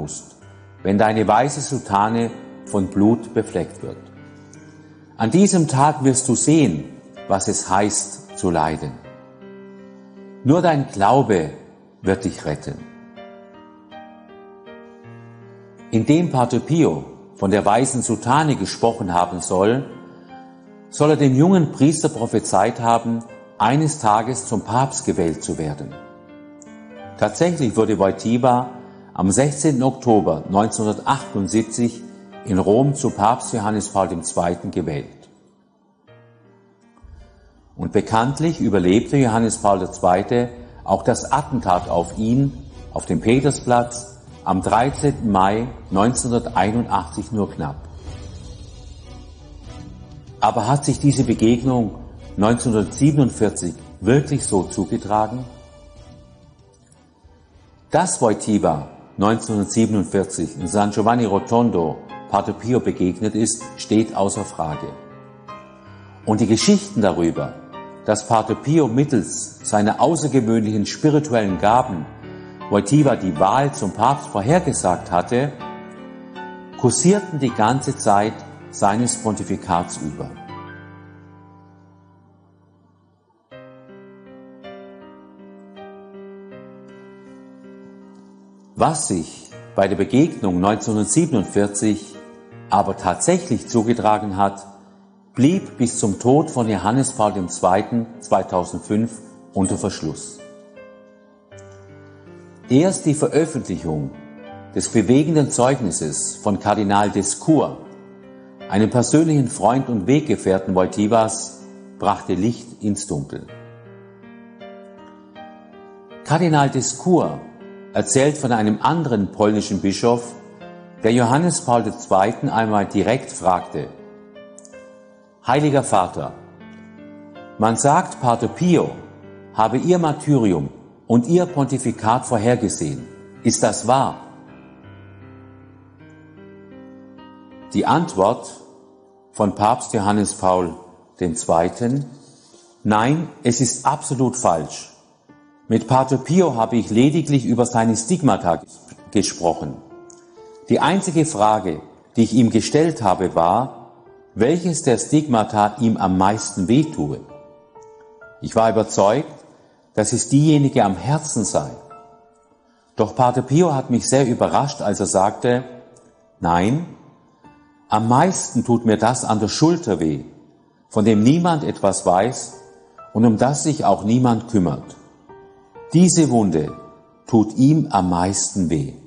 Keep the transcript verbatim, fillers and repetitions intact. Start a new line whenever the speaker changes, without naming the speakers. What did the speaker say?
musst, wenn deine weiße Soutane von Blut befleckt wird. An diesem Tag wirst du sehen, was es heißt zu leiden. Nur dein Glaube wird dich retten. Indem Pater Pio von der weißen Soutane gesprochen haben soll, soll er dem jungen Priester prophezeit haben, eines Tages zum Papst gewählt zu werden. Tatsächlich wurde Wojtyła am sechzehnten Oktober neunzehnhundertachtundsiebzig in Rom zu Papst Johannes Paul der Zweite gewählt. Und bekanntlich überlebte Johannes Paul der Zweite auch das Attentat auf ihn auf dem Petersplatz am dreizehnten Mai neunzehnhunderteinundachtzig nur knapp. Aber hat sich diese Begegnung neunzehnhundertsiebenundvierzig wirklich so zugetragen? Dass Wojtyła neunzehnhundertsiebenundvierzig in San Giovanni Rotondo Pater Pio begegnet ist, steht außer Frage. Und die Geschichten darüber, dass Pater Pio mittels seiner außergewöhnlichen spirituellen Gaben Wojtyła die Wahl zum Papst vorhergesagt hatte, kursierten die ganze Zeit seines Pontifikats über. Was sich bei der Begegnung neunzehnhundertsiebenundvierzig aber tatsächlich zugetragen hat, blieb bis zum Tod von Johannes Paul der Zweite zweitausendfünf unter Verschluss. Erst die Veröffentlichung des bewegenden Zeugnisses von Kardinal Descour, einem persönlichen Freund und Weggefährten Wojtyłas, brachte Licht ins Dunkel. Kardinal Descour erzählt von einem anderen polnischen Bischof, der Johannes Paul der Zweite einmal direkt fragte: Heiliger Vater, man sagt, Pater Pio habe ihr Martyrium und ihr Pontifikat vorhergesehen. Ist das wahr? Die Antwort von Papst Johannes Paul der Zweite: Nein, es ist absolut falsch. Mit Pater Pio habe ich lediglich über seine Stigmata gesprochen. Die einzige Frage, die ich ihm gestellt habe, war, welches der Stigmata ihm am meisten wehtue. Ich war überzeugt, dass es diejenige am Herzen sei. Doch Pater Pio hat mich sehr überrascht, als er sagte: Nein, am meisten tut mir das an der Schulter weh, von dem niemand etwas weiß und um das sich auch niemand kümmert. Diese Wunde tut ihm am meisten weh.